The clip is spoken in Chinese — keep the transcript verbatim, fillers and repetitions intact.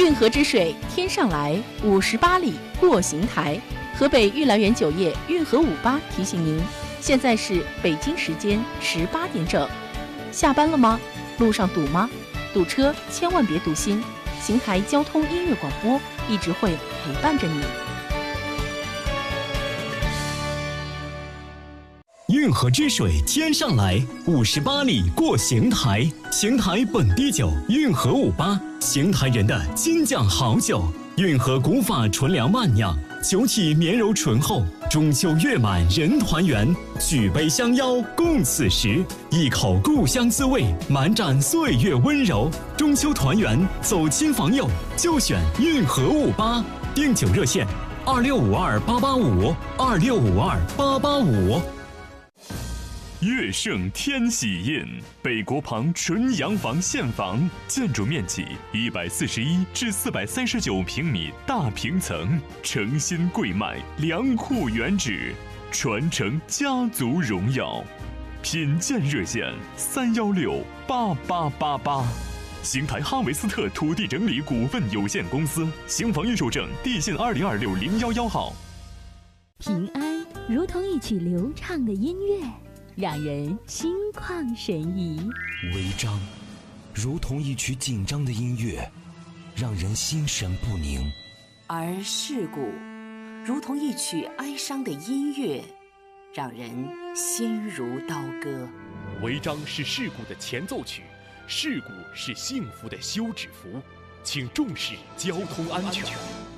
运河之水天上来，五十八里过邢台。河北玉兰园酒业运河五八提醒您，现在是北京时间十八点整。下班了吗？路上堵吗？堵车千万别堵心，邢台交通音乐广播一直会陪伴着你。 运河之水天上来，五十八里过邢台。邢台本地酒，运河五八，邢台人的金酱好酒。运河古法纯粮慢酿，酒体绵柔醇厚。中秋月满人团圆，举杯相邀共此时。一口故乡滋味，满盏岁月温柔。中秋团圆，走亲访友，就选运河五八。订酒热线：二六五二八八五，二六五二八八五。 乐盛天喜印，北国旁纯洋房现房，建筑面积一百四十一至四百三十九平米大平层，诚心贵卖，粮库原址，传承家族荣耀。品鉴热线：三幺六八八八八。邢台哈维斯特土地整理股份有限公司，邢房预售证地信二零二六零幺幺号。 平安如同一曲流畅的音乐，让人心旷神怡。 违章如同一曲紧张的音乐，让人心神不宁。 而事故如同一曲哀伤的音乐，让人心如刀割。 违章是事故的前奏曲，事故是幸福的休止符，请重视交通安全。